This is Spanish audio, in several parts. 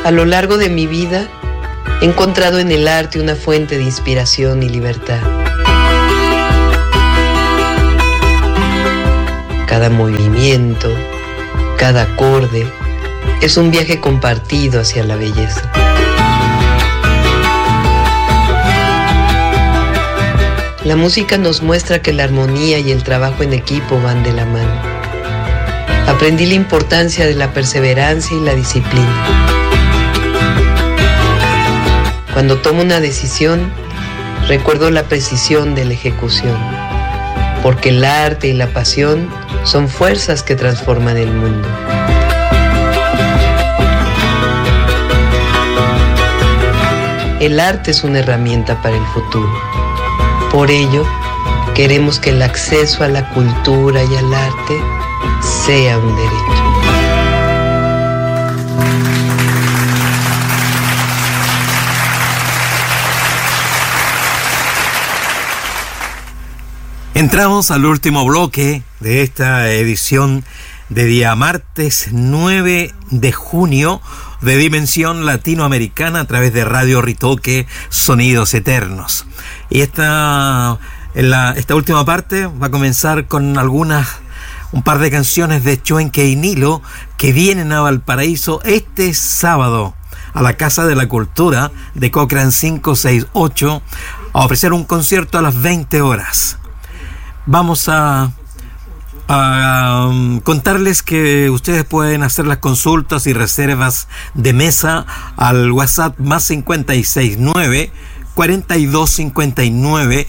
A lo largo de mi vida, he encontrado en el arte una fuente de inspiración y libertad. Cada movimiento, cada acorde, es un viaje compartido hacia la belleza. La música nos muestra que la armonía y el trabajo en equipo van de la mano. Aprendí la importancia de la perseverancia y la disciplina. Cuando tomo una decisión, recuerdo la precisión de la ejecución, porque el arte y la pasión son fuerzas que transforman el mundo. El arte es una herramienta para el futuro. Por ello, queremos que el acceso a la cultura y al arte sea un derecho. Entramos al último bloque de esta edición de día martes 9 de junio de Dimensión Latinoamericana a través de Radio Ritoque, Sonidos Eternos. Y esta última parte va a comenzar con un par de canciones de Chuenque y Nilo que vienen a Valparaíso este sábado a la Casa de la Cultura de Cochrane 568 a ofrecer un concierto a las 20 horas. Vamos a contarles que ustedes pueden hacer las consultas y reservas de mesa al WhatsApp más 569 4259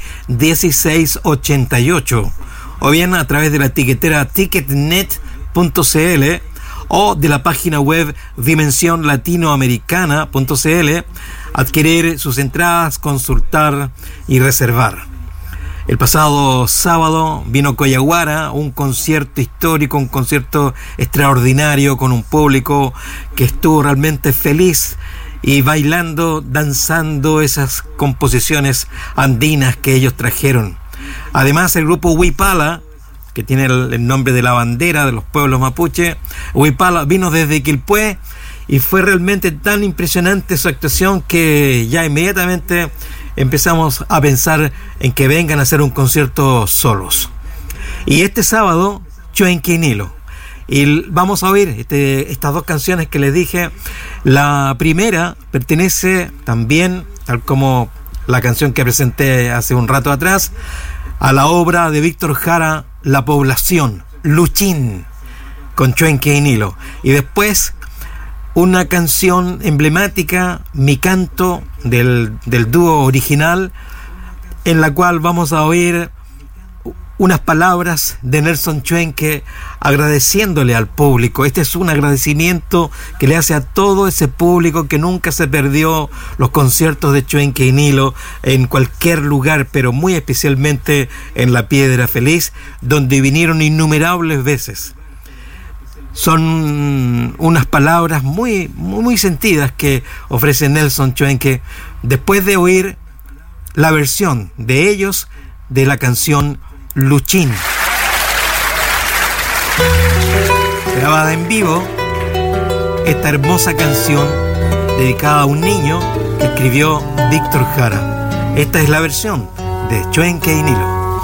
1688 o bien a través de la etiquetera ticketnet.cl o de la página web dimensionlatinoamericana.cl, adquirir sus entradas, consultar y reservar. El pasado sábado vino Coyahuara, un concierto histórico, un concierto extraordinario con un público que estuvo realmente feliz y bailando, danzando esas composiciones andinas que ellos trajeron. Además, el grupo Huipala, que tiene el nombre de la bandera de los pueblos mapuche, Huipala vino desde Quilpué y fue realmente tan impresionante su actuación que ya inmediatamente empezamos a pensar en que vengan a hacer un concierto solos. Y este sábado, Chuenque y Nilo. Y vamos a oír estas dos canciones que les dije. La primera pertenece también, tal como la canción que presenté hace un rato atrás, a la obra de Víctor Jara, La Población, Luchín, con Chuenque y Nilo. Y después una canción emblemática, Mi Canto, del dúo original, en la cual vamos a oír unas palabras de Nelson Chuenque agradeciéndole al público. Este es un agradecimiento que le hace a todo ese público que nunca se perdió los conciertos de Chuenque y Nilo en cualquier lugar, pero muy especialmente en la Piedra Feliz, donde vinieron innumerables veces. Son unas palabras muy, muy sentidas que ofrece Nelson Chuenque después de oír la versión de ellos de la canción Luchín, grabada en vivo. Esta hermosa canción dedicada a un niño que escribió Víctor Jara. Esta es la versión de Chuenque y Nilo.